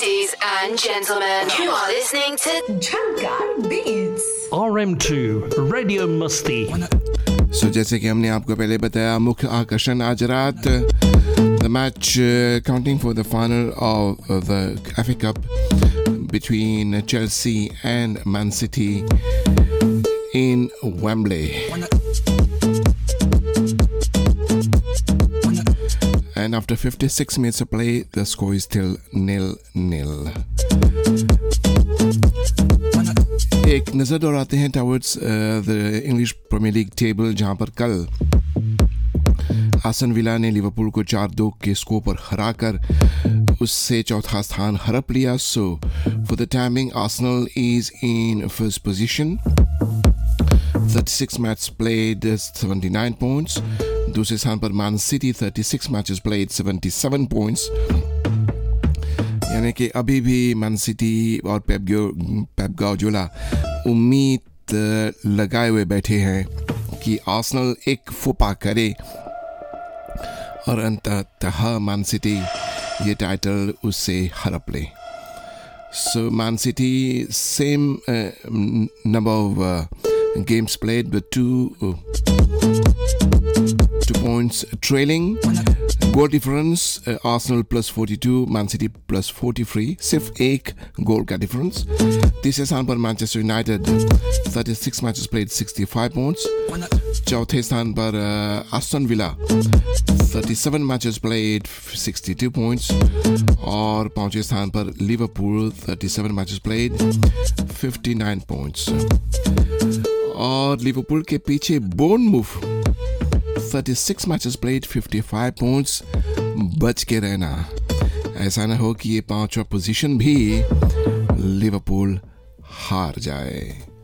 Ladies and gentlemen, you are listening to Jhankar Beats. RM2 Radio Musti. So जैसे कि हमने आपको पहले बताया मुख्य आकर्षण आज रात the match counting for the final of the FA Cup between Chelsea and Man City in Wembley. And after 56 minutes of play, the score is still 0-0. एक नज़र दौड़ाते हैं towards the English Premier League table जहां पर कल आसन villa ने Liverpool को 4-2 के स्कोर पर हराकर उससे चौथा स्थान हड़प लिया. So for the time being, Arsenal is in first position. 36 matches played, 79 points. दूसरे स्थान पर Man City 36 matches played, 77 points. यानी कि अभी भी Man City और पेप गार्डियोला उम्मीद लगाए हुए बैठे हैं कि आर्सेनल एक फुपा करे और अंततः Man City ये टाइटल उससे हड़प ले. So Man City same number of games played but two points trailing. Goal difference Arsenal plus 42, man city plus 43, सिर्फ एक गोल का डिफरेंस. तीसरे स्थान पर Manchester United 36 matches played 65 points. चौथे स्थान पर Aston villa 37 matches played 62 points. और पांचवें स्थान पर लिवरपूल 37 मैचेस प्लेड 59 पॉइंट्स. और लिवरपूल के पीछे बोर्नमूथ 36 matches played 55 points. बच के रहना, ऐसा ना हो कि ये पांचवा पोजीशन भी लिवरपूल हार जाए.